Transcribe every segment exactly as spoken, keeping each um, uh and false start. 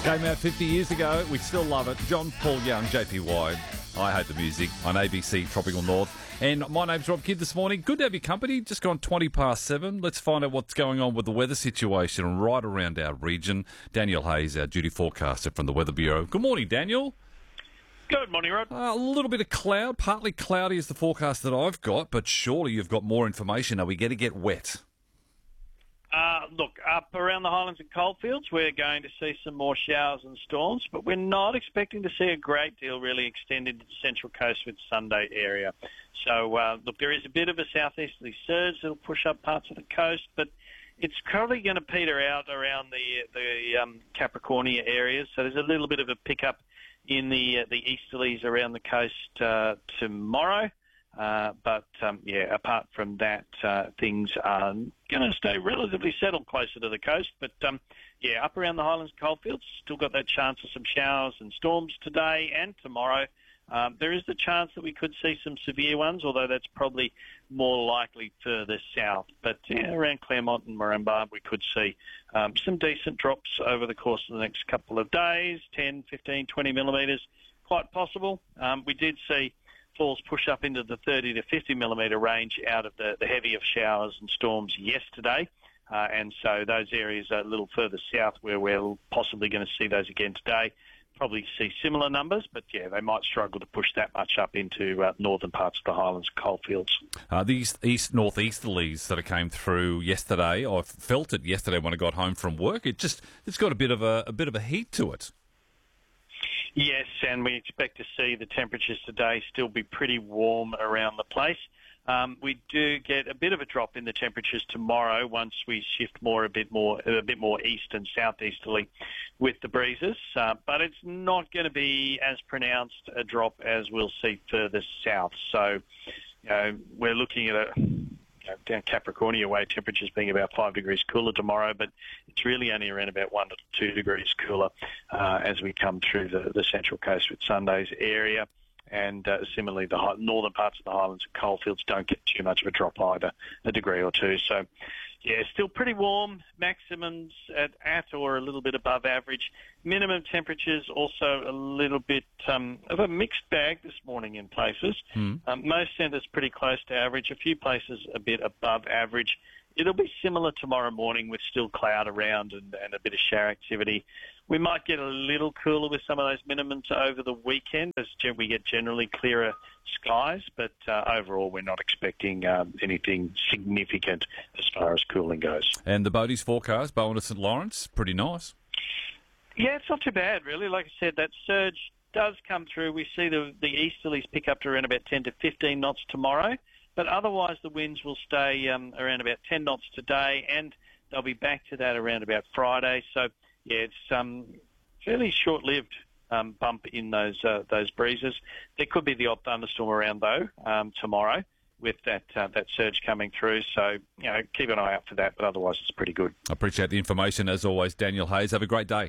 Came out fifty years ago. We still love it. John Paul Young, J P Y. I Hate the Music on A B C Tropical North. And my name's Rob Kidd this morning. Good to have your company. Just gone twenty past seven. Let's find out what's going on with the weather situation right around our region. Daniel Hayes, our duty forecaster from the Weather Bureau. Good morning, Daniel. Good morning, Rod. Uh, a little bit of cloud. Partly cloudy is the forecast that I've got, but surely you've got more information. Are we going to get wet? Uh, look, up around the Highlands and Coalfields, we're going to see some more showers and storms, but we're not expecting to see a great deal really extend into the Central Coast with Sunday area. So, uh, look, there is a bit of a southeasterly surge that'll push up parts of the coast, but it's probably going to peter out around the the um, Capricornia areas. So there's a little bit of a pickup in the uh, the easterlies around the coast uh, tomorrow. Uh, but, um, yeah, apart from that, uh, things are going to stay relatively settled closer to the coast. But, um, yeah, up around the Highlands and Coalfields, still got that chance of some showers and storms today and tomorrow. Um, there is the chance that we could see some severe ones, although that's probably more likely further south. But yeah, around Claremont and Moranbah, we could see um, some decent drops over the course of the next couple of days, ten, fifteen, twenty millimetres, quite possible. Um, we did see falls push up into the thirty to fifty millimetre range out of the, the heavier showers and storms yesterday. Uh, and so those areas are a little further south where we're possibly going to see those again today. Probably see similar numbers, but yeah, they might struggle to push that much up into uh, northern parts of the Highlands coalfields. Uh, these east northeasterlies that came through yesterday, I felt it yesterday when I got home from work. It just it's got a bit of a, a bit of a heat to it. Yes, and we expect to see the temperatures today still be pretty warm around the place. Um, we do get a bit of a drop in the temperatures tomorrow once we shift more a bit more a bit more east and southeasterly with the breezes, uh, but it's not going to be as pronounced a drop as we'll see further south. So, you know, we're looking at a You know, down Capricornia way, temperatures being about five degrees cooler tomorrow, but it's really only around about one to two degrees cooler uh, as we come through the, the Central Coast with Sunday's area. And uh, similarly, the high, northern parts of the Highlands and Coalfields don't get too much of a drop either, a degree or two. So, yeah, still pretty warm, maximums at, at or a little bit above average. Minimum temperatures also a little bit um, of a mixed bag this morning in places. Mm. Um, most centres pretty close to average, a few places a bit above average. It'll be similar tomorrow morning with still cloud around and, and a bit of shower activity. We might get a little cooler with some of those minimums over the weekend as we get generally clearer skies, but uh, overall we're not expecting um, anything significant as far as cooling goes. And the Bodie's forecast, Bowen to St Lawrence, pretty nice. Yeah, it's not too bad really. Like I said, that surge does come through. We see the, the easterlies pick up to around about ten to fifteen knots tomorrow. But otherwise, the winds will stay um, around about ten knots today, and they'll be back to that around about Friday. So, yeah, it's um, fairly short-lived um, bump in those uh, those breezes. There could be the odd thunderstorm around, though, um, tomorrow with that uh, that surge coming through. So, you know, keep an eye out for that, but otherwise it's pretty good. I appreciate the information, as always, Daniel Hayes. Have a great day.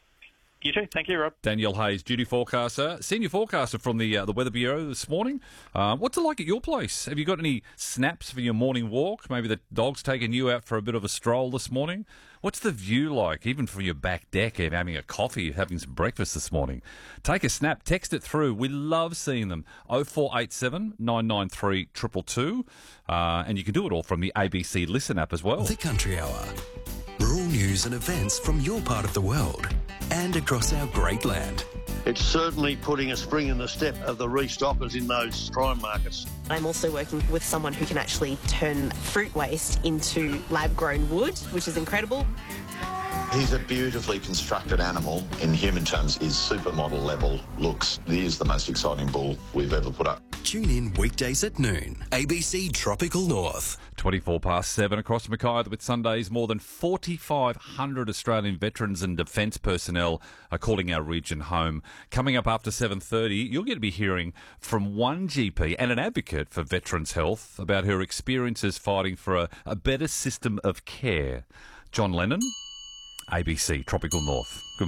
You too. Thank you, Rob. Daniel Hayes, duty forecaster, senior forecaster from the uh, the Weather Bureau this morning. Uh, what's it like at your place? Have you got any snaps for your morning walk? Maybe the dog's taking you out for a bit of a stroll this morning. What's the view like, even from your back deck, of having a coffee, having some breakfast this morning? Take a snap, text it through. We love seeing them. oh four eight seven, nine nine three, two two two. Uh, and you can do it all from the A B C Listen app as well. The Country Hour. Rural news and events from your part of the world and across our great land. It's certainly putting a spring in the step of the restockers in those prime markets. I'm also working with someone who can actually turn fruit waste into lab-grown wood, which is incredible. He's a beautifully constructed animal. In human terms, his supermodel level looks. He is the most exciting bull we've ever put up. Tune in weekdays at noon. A B C Tropical North. twenty-four past seven across Mackay with Sundays. More than forty-five hundred Australian veterans and defence personnel are calling our region home. Coming up after seven thirty, you're going to be hearing from one G P and an advocate for veterans' health about her experiences fighting for a, a better system of care. John Lennon, A B C Tropical North. Good